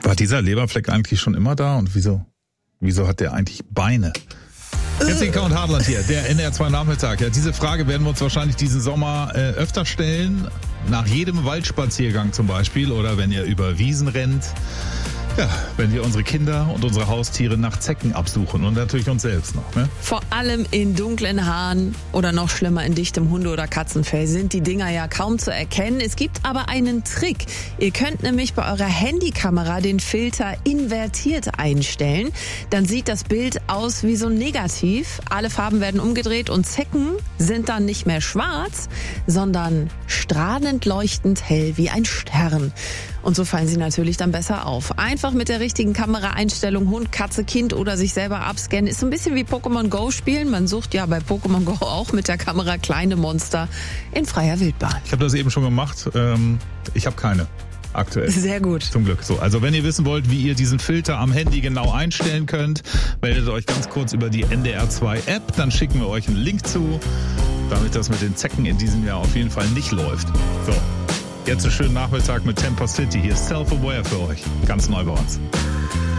War dieser Leberfleck eigentlich schon immer da und wieso hat der eigentlich Beine? Jessica und Hartland hier, der NDR2 Nachmittag. Ja, diese Frage werden wir uns wahrscheinlich diesen Sommer öfter stellen. Nach jedem Waldspaziergang zum Beispiel oder wenn ihr über Wiesen rennt. Ja, wenn wir unsere Kinder und unsere Haustiere nach Zecken absuchen und natürlich uns selbst noch. Ne? Vor allem in dunklen Haaren oder noch schlimmer in dichtem Hunde- oder Katzenfell sind die Dinger ja kaum zu erkennen. Es gibt aber einen Trick. Ihr könnt nämlich bei eurer Handykamera den Filter invertiert einstellen. Dann sieht das Bild aus wie so ein Negativ. Alle Farben werden umgedreht und Zecken sind dann nicht mehr schwarz, sondern strahlend leuchtend hell wie ein Stern. Und so fallen sie natürlich dann besser auf. Einfach mit der richtigen Kameraeinstellung Hund, Katze, Kind oder sich selber abscannen. Ist so ein bisschen wie Pokémon Go spielen. Man sucht ja bei Pokémon Go auch mit der Kamera kleine Monster in freier Wildbahn. Ich habe das eben schon gemacht. Ich habe keine aktuell. Sehr gut. Zum Glück so. Also wenn ihr wissen wollt, wie ihr diesen Filter am Handy genau einstellen könnt, meldet euch ganz kurz über die NDR2 App. Dann schicken wir euch einen Link zu, damit das mit den Zecken in diesem Jahr auf jeden Fall nicht läuft. So. Jetzt einen schönen Nachmittag mit Temper City. Hier ist Self-Aware für euch. Ganz neu bei uns.